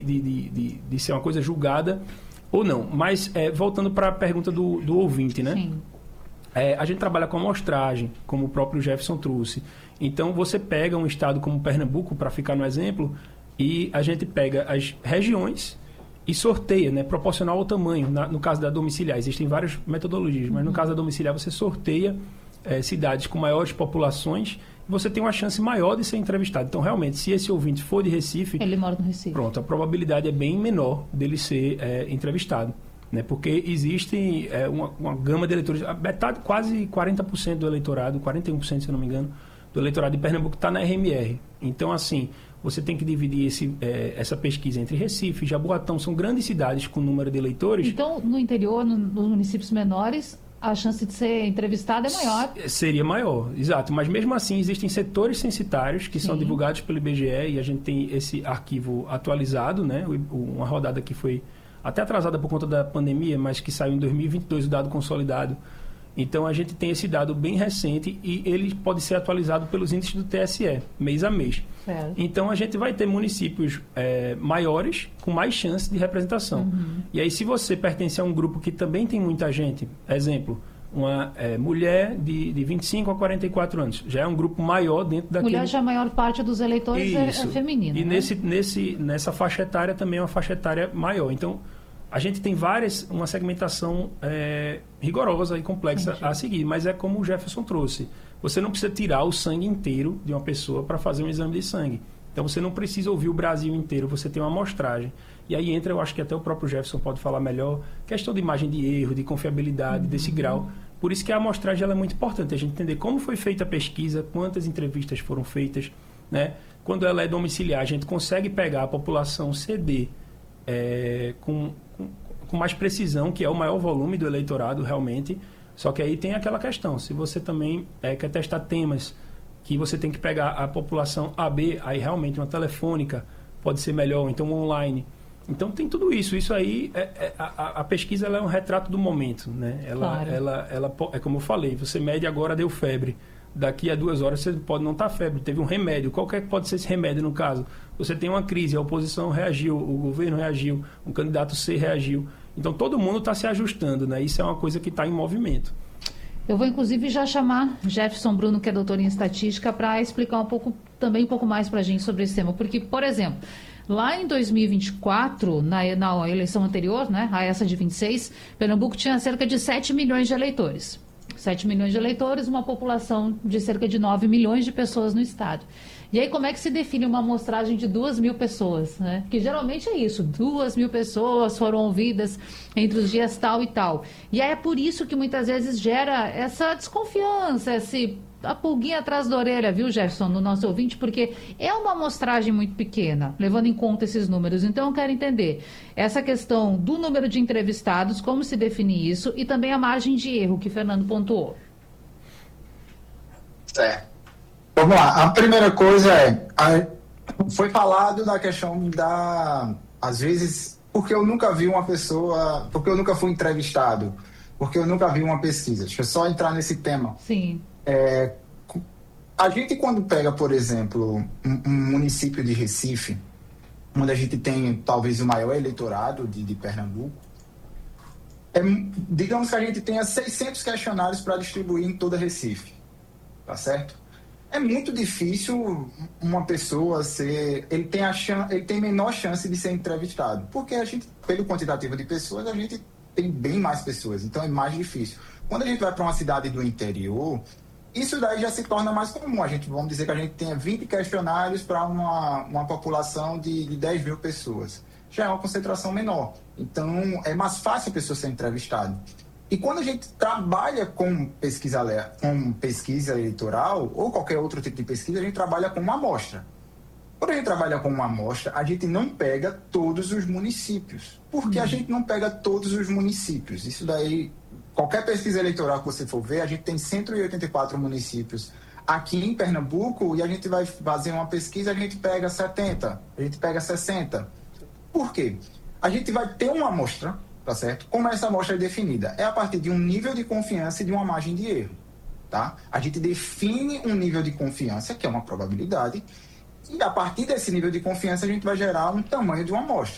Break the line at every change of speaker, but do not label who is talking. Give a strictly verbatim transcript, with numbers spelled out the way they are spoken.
de, de, de, de ser uma coisa julgada ou não. Mas, é, voltando para a pergunta do, do ouvinte, né?
Sim.
É, a gente trabalha com amostragem, como o próprio Jefferson trouxe. Então, você pega um estado como Pernambuco, para ficar no exemplo, e a gente pega as regiões e sorteia, né, proporcional ao tamanho. Na, no caso da domiciliar, existem várias metodologias, mas no caso da domiciliar, você sorteia é, cidades com maiores populações e você tem uma chance maior de ser entrevistado. Então, realmente, se esse ouvinte for de Recife...
Ele mora no Recife.
Pronto, a probabilidade é bem menor dele ser é, entrevistado. Né, porque existe é, uma, uma gama de eleitores, a metade, quase quarenta por cento do eleitorado, quarenta e um por cento, se eu não me engano, do eleitorado de Pernambuco está na R M R. Então, assim, você tem que dividir esse, é, essa pesquisa entre Recife e Jaboatão. São grandes cidades com número de eleitores.
Então, no interior, no, nos municípios menores, a chance de ser entrevistado é maior?
Seria maior, exato. Mas, mesmo assim, existem setores censitários que Sim. são divulgados pelo I B G E e a gente tem esse arquivo atualizado, né? Uma rodada que foi até atrasada por conta da pandemia, mas que saiu em dois mil e vinte e dois o dado consolidado. Então, a gente tem esse dado bem recente e ele pode ser atualizado pelos índices do T S E, mês a mês.
Certo.
Então, a gente vai ter municípios é, maiores com mais chance de representação. Uhum. E aí, se você pertence a um grupo que também tem muita gente, exemplo, uma é, mulher de, de vinte e cinco a quarenta e quatro anos, já é um grupo maior dentro daquele...
Mulher já a maior parte dos eleitores é, é feminina.
E
né?
nesse, nesse, nessa faixa etária também é uma faixa etária maior. Então, a gente tem várias, uma segmentação é, rigorosa e complexa Entendi. a seguir, mas é como o Jefferson trouxe. Você não precisa tirar o sangue inteiro de uma pessoa para fazer um exame de sangue. Então, você não precisa ouvir o Brasil inteiro, você tem uma amostragem. E aí entra, eu acho que até o próprio Jefferson pode falar melhor, questão de imagem de erro, de confiabilidade, uhum. desse grau. Por isso que a amostragem ela é muito importante, a gente entender como foi feita a pesquisa, quantas entrevistas foram feitas, né? Quando ela é domiciliar, a gente consegue pegar a população C D é, com, com, com mais precisão, que é o maior volume do eleitorado realmente. Só que aí tem aquela questão, se você também é, quer testar temas que você tem que pegar a população A B, aí realmente uma telefônica pode ser melhor, então online. Então tem tudo isso. Isso aí, é, é, a, a pesquisa ela é um retrato do momento, né? Ela,
claro.
ela, ela, é como eu falei, você mede agora, deu febre. Daqui a duas horas você pode não estar febre, teve um remédio. Qualquer que pode ser esse remédio no caso? Você tem uma crise, a oposição reagiu, o governo reagiu, um candidato C reagiu. Então todo mundo está se ajustando, né? Isso é uma coisa que está em movimento.
Eu vou, inclusive, já chamar Jefferson Bruno, que é doutor em estatística, para explicar um pouco, também um pouco mais para a gente sobre esse tema. Porque, por exemplo, lá em dois mil e vinte e quatro, na, na eleição anterior, né, a essa de vinte e seis, Pernambuco tinha cerca de sete milhões de eleitores. sete milhões de eleitores, uma população de cerca de nove milhões de pessoas no estado. E aí, como é que se define uma amostragem de duas mil pessoas, né? Que geralmente é isso, duas mil pessoas foram ouvidas entre os dias tal e tal. E aí é por isso que muitas vezes gera essa desconfiança, esse, a pulguinha atrás da orelha, viu, Jefferson, no nosso ouvinte, porque é uma amostragem muito pequena, levando em conta esses números. Então, eu quero entender essa questão do número de entrevistados, como se define isso, e também a margem de erro que o Fernando pontuou.
Certo. Vamos lá, a primeira coisa é, a, foi falado da questão da, às vezes, porque eu nunca vi uma pessoa, porque eu nunca fui entrevistado, porque eu nunca vi uma pesquisa. Deixa eu só entrar nesse tema.
Sim.
É, a gente quando pega, por exemplo, um, um município de Recife, onde a gente tem talvez o maior eleitorado de, de Pernambuco, é, digamos que a gente tenha seiscentos questionários para distribuir em toda Recife, tá certo? É muito difícil uma pessoa ser... Ele tem, a chan, ele tem menor chance de ser entrevistado. Porque a gente, pelo quantitativo de pessoas, a gente tem bem mais pessoas. Então é mais difícil. Quando a gente vai para uma cidade do interior, isso daí já se torna mais comum. A gente, vamos dizer que a gente tenha vinte questionários para uma, uma população de, de dez mil pessoas. Já é uma concentração menor. Então é mais fácil a pessoa ser entrevistada. E quando a gente trabalha com pesquisa, com pesquisa eleitoral ou qualquer outro tipo de pesquisa, a gente trabalha com uma amostra. Quando a gente trabalha com uma amostra, a gente não pega todos os municípios. Por que a gente não pega todos os municípios? Isso daí, qualquer pesquisa eleitoral que você for ver, a gente tem cento e oitenta e quatro municípios aqui em Pernambuco e a gente vai fazer uma pesquisa, a gente pega setenta, a gente pega sessenta. Por quê? A gente vai ter uma amostra, tá certo? Como essa amostra é definida? É a partir de um nível de confiança e de uma margem de erro, tá? A gente define um nível de confiança, que é uma probabilidade, e a partir desse nível de confiança a gente vai gerar um tamanho de uma amostra.